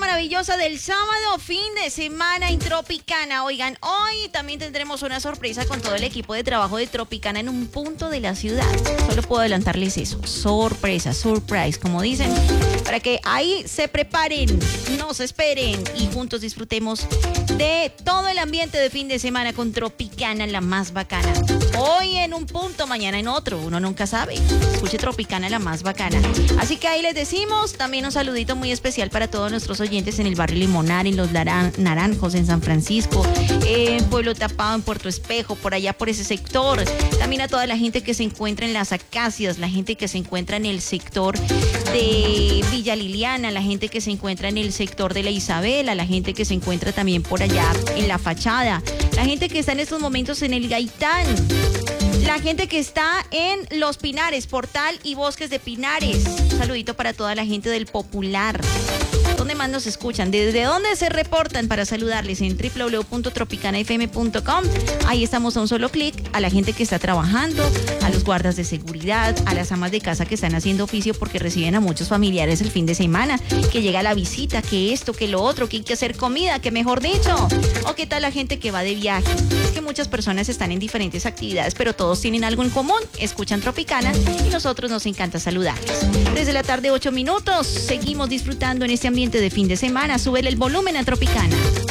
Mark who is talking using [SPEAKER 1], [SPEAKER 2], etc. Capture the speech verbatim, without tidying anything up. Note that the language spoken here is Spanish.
[SPEAKER 1] maravillosa del sábado, fin de semana en Tropicana. Oigan, hoy también tendremos una sorpresa con todo el equipo de trabajo de Tropicana en un punto de la ciudad. Solo puedo adelantarles eso, sorpresa, surprise, como dicen, para que ahí se preparen, no se esperen y juntos disfrutemos de todo el ambiente de fin de semana con Tropicana, la más bacana. Hoy en un punto, mañana en otro, uno nunca sabe. Escuche Tropicana, la más bacana. Así que ahí les decimos, también un saludito muy especial para todos nuestros oyentes en el barrio Limonar, en los Laran- Naranjos, en San Francisco, en Pueblo Tapado, en Puerto Espejo, por allá por ese sector. También a toda la gente que se encuentra en las Acacias, la gente que se encuentra en el sector de Villa Liliana, la gente que se encuentra en el sector de la Isabela, la gente que se encuentra también por allá en la Fachada, la gente que está en estos momentos en el Gaitán, la gente que está en Los Pinares, Portal y Bosques de Pinares. Un saludito para toda la gente del Popular. ¿Dónde más nos escuchan? ¿Desde dónde se reportan? Para saludarles en doble u doble u doble u punto tropicana f m punto com. Ahí estamos a un solo clic. A la gente que está trabajando, a los guardas de seguridad, a las amas de casa que están haciendo oficio porque reciben a muchos familiares el fin de semana, que llega la visita, que esto, que lo otro, que hay que hacer comida, que mejor dicho. O qué tal la gente que va de viaje. Es que muchas personas están en diferentes actividades, pero todos tienen algo en común. Escuchan Tropicana y nosotros nos encanta saludarles. Desde la tarde, ocho minutos, seguimos disfrutando en este ambiente de fin de semana. Súbele el volumen a Tropicana.